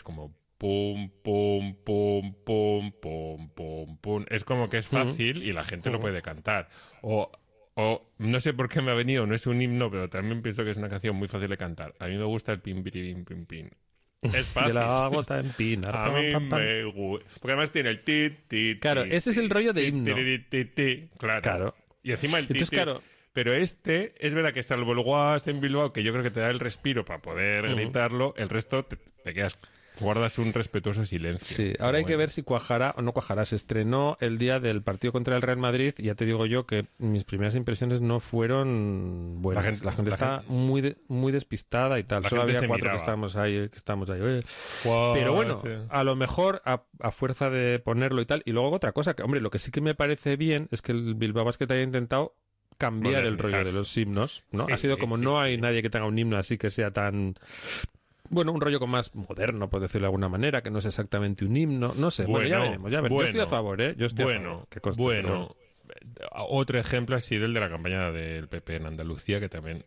como pum, pum, pum, pum, pum, pum, pum. Es como que es fácil y la gente lo puede cantar. O no sé por qué me ha venido, no es un himno, pero también pienso que es una canción muy fácil de cantar. A mí me gusta el pim, pim, pim, pim. Es fácil. De la gota en pinar. A mí me gusta. Porque además tiene el ti, ti, Claro, ti, ese es el rollo de himno. Claro. Y encima el ti, Entonces, claro. Pero es verdad que salvo el Guas en Bilbao, que yo creo que te da el respiro para poder gritarlo, el resto te quedas, guardas un respetuoso silencio. Sí, ahora hay que ver si cuajará o no cuajará. Se estrenó el día del partido contra el Real Madrid y ya te digo yo que mis primeras impresiones no fueron buenas. La gente está muy despistada y tal. Solo había 4 que estamos ahí. Pero bueno, a lo mejor a fuerza de ponerlo y tal. Y luego otra cosa, que hombre, lo que sí que me parece bien es que el Bilbao Basket haya intentado cambiar el rollo de los himnos, ¿no? Sí, ha sido como no hay nadie que tenga un himno así que sea tan... Bueno, un rollo con más moderno, por decirlo de alguna manera, que no es exactamente un himno. No sé, bueno, ya veremos. Yo estoy a favor, ¿eh? Yo estoy a favor. Otro ejemplo ha sido el de la campaña del PP en Andalucía, que también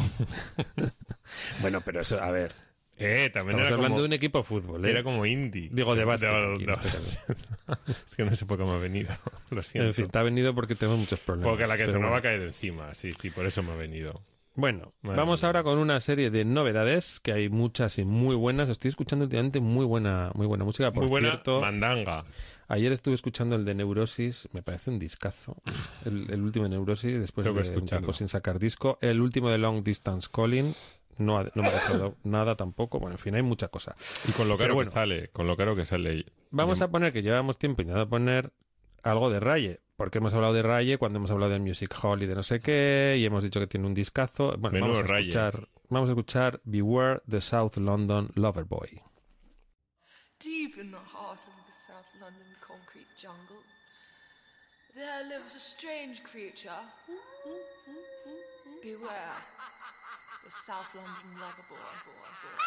Bueno, pero eso, a ver... también Estamos era hablando como, de un equipo de fútbol, ¿eh? Era como indie. Digo, de básquet. Es que no sé por qué me ha venido. Lo siento. En fin, te ha venido porque tengo muchos problemas. Porque la que se me va a caer encima. Sí, por eso me ha venido. Bueno, vamos ahora con una serie de novedades, que hay muchas y muy buenas. Estoy escuchando últimamente muy buena música. Por cierto, mandanga. Ayer estuve escuchando el de Neurosis, me parece un discazo. El último de Neurosis, después de un tiempo sin sacar disco. El último de Long Distance Calling, no me ha dejado nada tampoco. Bueno, en fin, hay mucha cosa. Y con lo caro que sale. Vamos a poner, que llevamos tiempo intentando poner algo de Raye. Porque hemos hablado de Raye cuando hemos hablado de Music Hall y de no sé qué, y hemos dicho que tiene un discazo. Bueno, vamos a escuchar Beware the South London Loverboy. Deep in the heart of the South London concrete jungle, there lives a strange creature. Beware the South London Loverboy.